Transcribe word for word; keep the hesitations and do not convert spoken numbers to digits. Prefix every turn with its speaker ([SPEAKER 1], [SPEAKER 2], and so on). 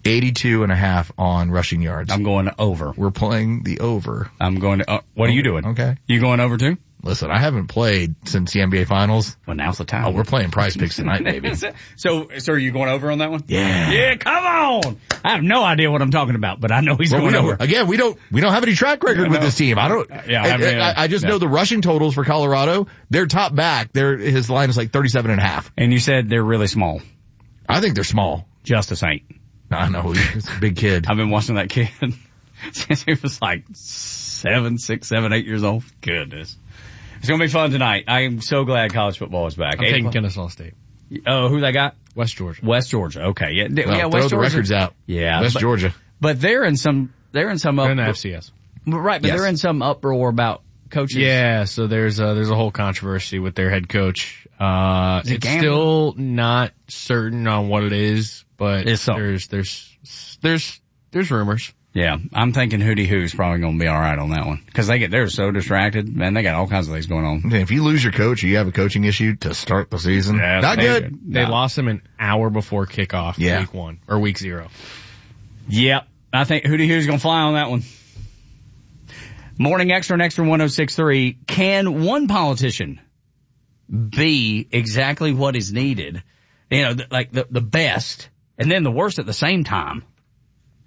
[SPEAKER 1] eighty-two and a half on rushing yards.
[SPEAKER 2] I'm going over.
[SPEAKER 1] We're playing the over.
[SPEAKER 2] I'm going to, uh, what are you doing?
[SPEAKER 1] Okay.
[SPEAKER 2] You going over too?
[SPEAKER 1] Listen, I haven't played since the N B A Finals.
[SPEAKER 2] Well, now's the time.
[SPEAKER 1] Oh, we're playing Prize Picks tonight, baby.
[SPEAKER 2] so, so are you going over on that one?
[SPEAKER 1] Yeah.
[SPEAKER 2] Yeah, come on. I have no idea what I'm talking about, but I know he's
[SPEAKER 1] well,
[SPEAKER 2] going
[SPEAKER 1] we
[SPEAKER 2] over.
[SPEAKER 1] Again, we don't, we don't have any track record
[SPEAKER 2] Yeah,
[SPEAKER 1] with
[SPEAKER 2] no.
[SPEAKER 1] this team. I don't,
[SPEAKER 2] Yeah, I,
[SPEAKER 1] I,
[SPEAKER 2] mean,
[SPEAKER 1] I, I just
[SPEAKER 2] yeah.
[SPEAKER 1] know the rushing totals for Colorado. Their top back, their, his line is like thirty-seven and a half.
[SPEAKER 2] And you said they're really small.
[SPEAKER 1] I think they're small.
[SPEAKER 2] Justice ain't.
[SPEAKER 1] I know, he's a big kid.
[SPEAKER 2] I've been watching that kid since he was like seven, six, seven, eight years old. Goodness. It's going to be fun tonight. I am so glad college football is back.
[SPEAKER 3] I'm
[SPEAKER 2] Eight
[SPEAKER 3] taking
[SPEAKER 2] o'clock.
[SPEAKER 3] Kennesaw State.
[SPEAKER 2] Oh, who they got?
[SPEAKER 3] West Georgia.
[SPEAKER 2] West Georgia. Okay. Yeah.
[SPEAKER 1] Well,
[SPEAKER 2] yeah.
[SPEAKER 1] throw
[SPEAKER 2] West
[SPEAKER 1] the
[SPEAKER 2] Georgia.
[SPEAKER 1] records out.
[SPEAKER 2] Yeah.
[SPEAKER 1] West
[SPEAKER 2] but,
[SPEAKER 1] Georgia.
[SPEAKER 2] But they're in some, they're in some
[SPEAKER 3] They're in the
[SPEAKER 2] uproar.
[SPEAKER 3] F C S.
[SPEAKER 2] Right. But
[SPEAKER 1] Yes.
[SPEAKER 2] they're in some uproar about coaches.
[SPEAKER 3] Yeah, so there's a, there's a whole controversy with their head coach. Uh,
[SPEAKER 2] Is it
[SPEAKER 3] it's
[SPEAKER 2] gambling?
[SPEAKER 3] still not certain on what it is, but
[SPEAKER 2] It's so.
[SPEAKER 3] there's, there's, there's, there's rumors.
[SPEAKER 2] Yeah. I'm thinking Hootie Who's probably going to be all right on that one. Cause they get, they're so distracted. Man, they got all kinds of things going on.
[SPEAKER 1] If you lose your coach or you have a coaching issue to start the season,
[SPEAKER 2] Yeah,
[SPEAKER 1] not
[SPEAKER 2] they-
[SPEAKER 1] good.
[SPEAKER 3] They
[SPEAKER 2] No.
[SPEAKER 3] lost him an hour before kickoff,
[SPEAKER 1] Yeah.
[SPEAKER 3] week one, or week zero.
[SPEAKER 2] Yep. I think Hootie Who's going to fly on that one. Morning Extra and Extra one oh six point three. Can one politician be exactly what is needed? You know, th- like the, the best and then the worst at the same time.